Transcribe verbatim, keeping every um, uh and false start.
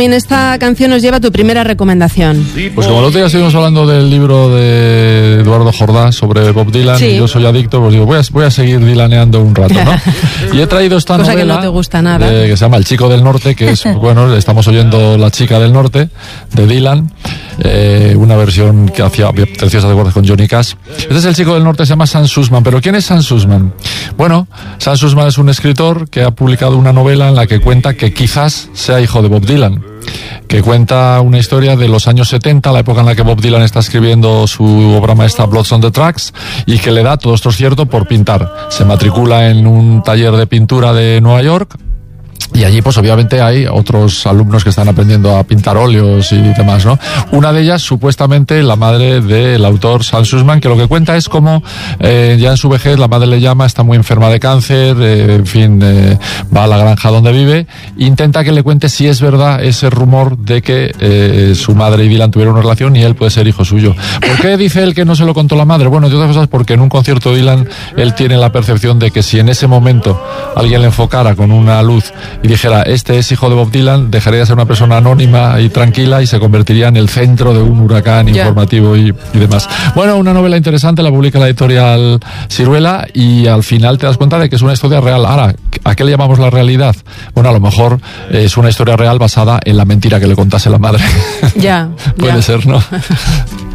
En esta canción nos lleva tu primera recomendación. Pues como el otro día estuvimos hablando del libro de Eduardo Jordá sobre Bob Dylan, sí. y yo soy adicto, pues digo, voy a, voy a seguir dilaneando un rato, ¿no? Y he traído esta Cosa novela que no te gusta nada. De, que se llama El Chico del Norte, que es, bueno, estamos oyendo La Chica del Norte, de Dylan, eh, una versión que hacía preciosa de acuerdo con Johnny Cash. Este es El Chico del Norte, se llama Sam Sussman. ¿Pero quién es Sam Sussman? Bueno, Sam Sussman es un escritor que ha publicado una novela en la que cuenta que quizás sea hijo de Bob Dylan, que cuenta una historia de los años setenta, la época en la que Bob Dylan está escribiendo su obra maestra Blood on the Tracks, y que le da, todo esto es cierto, por pintar. Se matricula en un taller de pintura de Nueva York, y allí pues obviamente hay otros alumnos que están aprendiendo a pintar óleos y demás, ¿no? Una de ellas, supuestamente, la madre del autor Sam Sussman, que lo que cuenta es cómo eh, ya en su vejez la madre le llama, está muy enferma de cáncer, eh, en fin, eh, va a la granja donde vive, intenta que le cuente si es verdad ese rumor de que eh, su madre y Dylan tuvieron una relación y él puede ser hijo suyo. ¿Por qué dice él que no se lo contó la madre? Bueno, entre otras cosas porque en un concierto de Dylan él tiene la percepción de que si en ese momento alguien le enfocara con una luz y dijera, este es hijo de Bob Dylan, dejaría de ser una persona anónima y tranquila y se convertiría en el centro de un huracán yeah. informativo y, y demás. Bueno, una novela interesante, la publica la editorial Siruela, y al final te das cuenta de que es una historia real. Ahora, ¿a qué le llamamos la realidad? Bueno, a lo mejor es una historia real basada en la mentira que le contase la madre. Ya. Puede ya. ser, ¿no?